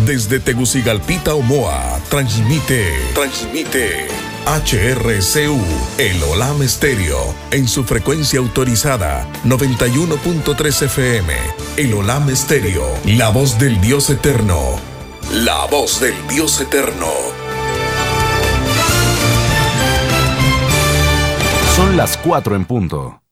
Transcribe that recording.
Desde Tegucigalpita, Omoa, transmite HRCU, el Olam Estéreo, en su frecuencia autorizada, 91.3 FM. El Olam Estéreo, la voz del Dios eterno. La voz del Dios eterno. Son las 4 en punto.